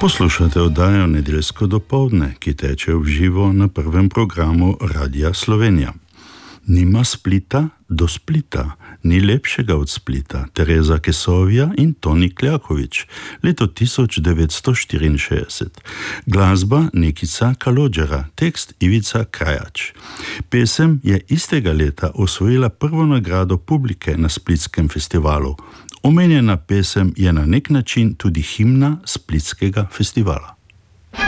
Poslušate oddajo Nedeljsko dopoldne, ki teče v živo na prvem programu Radia Slovenija. Nima Splita do Splita, ni lepšega od Splita, Tereza Kesovja in Toni Kljakovič, leto 1964. Glasba Nekica Kalodžera, tekst Ivica Krajač. Pesem je istega leta osvojila prvo nagrado publike na Splitskem festivalu. Omenjena pesem je na nek način tudi himna Splitskega festivala.